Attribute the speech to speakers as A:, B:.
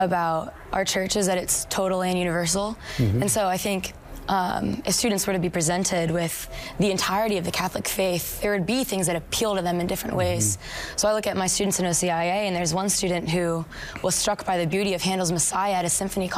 A: about our church is that it's total and universal. And so I think if students were to be presented with the entirety of the Catholic faith, there would be things that appeal to them in different ways. So I look at my students in OCIA, and there's one student who was struck by the beauty of Handel's Messiah at a symphony